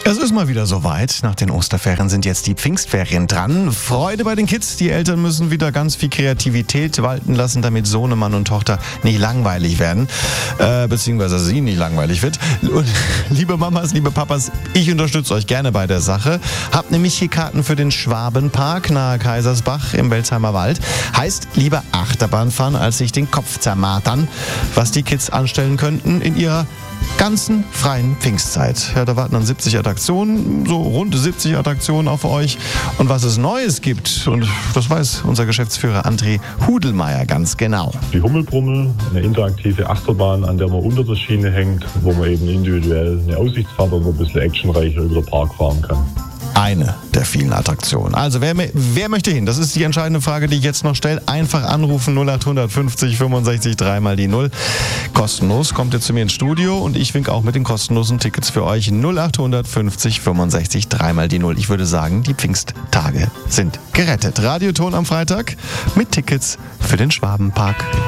Es ist mal wieder soweit. Nach den Osterferien sind jetzt die Pfingstferien dran. Freude bei den Kids. Die Eltern müssen wieder ganz viel Kreativität walten lassen, damit Sohnemann und Tochter nicht langweilig werden. Beziehungsweise sie nicht langweilig wird. Und liebe Mamas, liebe Papas, ich unterstütze euch gerne bei der Sache. Hab nämlich hier Karten für den Schwabenpark nahe Kaisersbach im Welsheimer Wald. Heißt, lieber Achterbahn fahren, als sich den Kopf zermartern, was die Kids anstellen könnten in ihrer ganzen freien Pfingstzeit. Ja, da warten dann 70 Attraktionen, so rund 70 Attraktionen auf euch. Und was es Neues gibt, und das weiß unser Geschäftsführer André Hudelmeier ganz genau. Die Hummelbrummel, eine interaktive Achterbahn, an der man unter der Schiene hängt, wo man eben individuell eine Aussichtsfahrt oder ein bisschen actionreicher über den Park fahren kann. Eine der vielen Attraktionen. Also wer möchte hin? Das ist die entscheidende Frage, die ich jetzt noch stelle. Einfach anrufen 0800 50 65 3 mal die 0. Kostenlos kommt ihr zu mir ins Studio und ich winke auch mit den kostenlosen Tickets für euch 0800 50 65 3 mal die 0. Ich würde sagen, die Pfingsttage sind gerettet. Radioton am Freitag mit Tickets für den Schwabenpark.